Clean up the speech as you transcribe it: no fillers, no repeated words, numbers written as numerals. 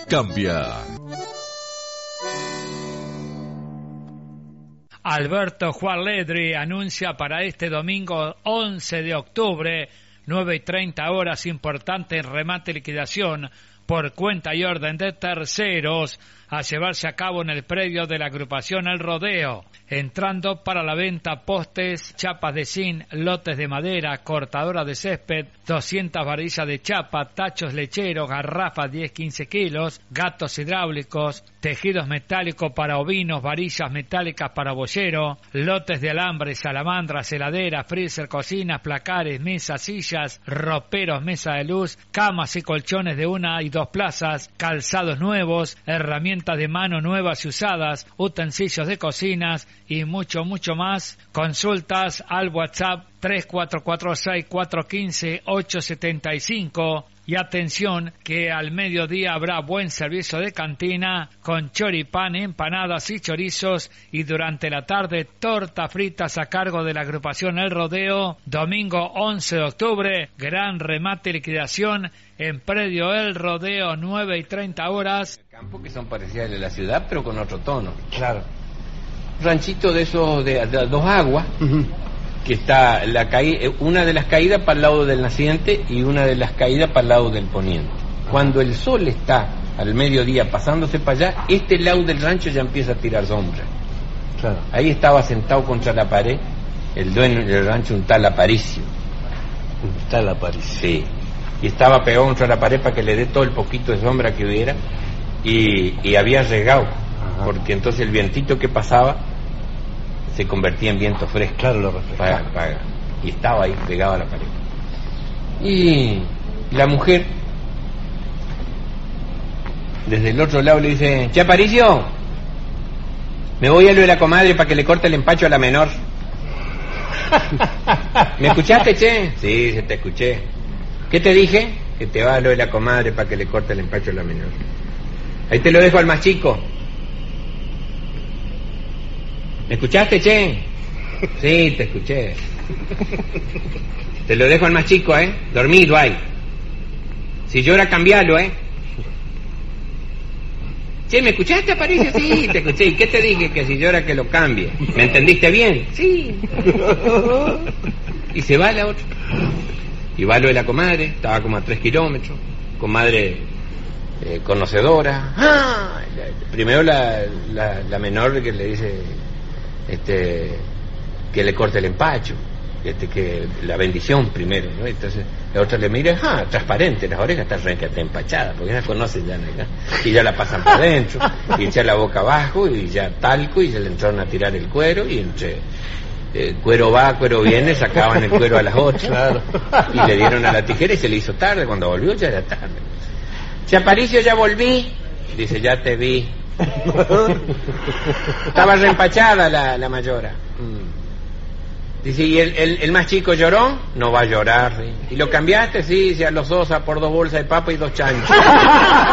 cambia. Alberto Juan Ledri anuncia para este domingo 11 de octubre, 9:30 horas, importante remate y liquidación por cuenta y orden de terceros a llevarse a cabo en el predio de la agrupación El Rodeo, entrando para la venta postes, chapas de zinc, lotes de madera, cortadora de césped, 200 varillas de chapa, tachos lecheros, garrafas 10-15 kilos, gatos hidráulicos, tejidos metálicos para ovinos, varillas metálicas para boyero, lotes de alambre, salamandras, heladeras, freezer, cocinas, placares, mesas, sillas, roperos, mesa de luz, camas y colchones de 1 y 2 plazas, calzados nuevos, herramientas de mano nuevas y usadas, utensilios de cocinas y mucho más. Consultas al WhatsApp 3446-415-875 y atención que al mediodía habrá buen servicio de cantina con choripán, empanadas y chorizos, y durante la tarde tortas fritas a cargo de la agrupación El Rodeo. Domingo 11 de octubre, gran remate y liquidación en predio El Rodeo, 9:30 horas. Campo que son parecidas a la ciudad, pero con otro tono. Claro. Ranchito de esos de 2 aguas, que está una de las caídas para el lado del naciente y una de las caídas para el lado del poniente. Cuando el sol está al mediodía pasándose para allá, este lado del rancho ya empieza a tirar sombra. Claro. Ahí estaba sentado contra la pared el dueño del rancho, un tal Aparicio. Un tal Aparicio. Sí. Y estaba pegado contra la pared para que le dé todo el poquito de sombra que hubiera, y había regado. Ajá. Porque entonces el vientito que pasaba se convertía en viento fresco. Claro, lo refrescaba. Y estaba ahí pegado a la pared. Y la mujer desde el otro lado le dice: Che, Aparicio, me voy a lo de la comadre para que le corte el empacho a la menor. ¿Me escuchaste, che? Sí, se te escuché. ¿Qué te dije? Que te va a lo de la comadre para que le corte el empacho a la menor. Ahí te lo dejo al más chico. ¿Me escuchaste, che? Sí, te escuché. Te lo dejo al más chico, dormido ahí. Si llora, cambialo, Che, ¿me escuchaste, Aparicio? Sí, te escuché. ¿Y qué te dije? Que si llora, que lo cambie. ¿Me entendiste bien? Sí. Y se va la otra. Y va lo de la comadre, estaba como a 3 kilómetros, comadre conocedora. Primero la menor que le dice que le corte el empacho, que la bendición primero, ¿no? Entonces la otra le mira, transparente, las orejas están requete empachadas, porque ya conocen ya, ¿no? Y ya la pasan para adentro, y echa la boca abajo, y ya talco, y se le entraron a tirar el cuero, y entre cuero va, cuero viene, sacaban el cuero a las 8, claro. Y le dieron a la tijera y se le hizo tarde. Cuando volvió ya era tarde. Che, Aparicio, ya volví. Dice: ya te vi. Estaba reempachada la mayora. Dice: ¿y el más chico lloró? No va a llorar. ¿Sí? ¿Y lo cambiaste? Sí, a los 2 a por 2 bolsas de papa y 2 chanchos.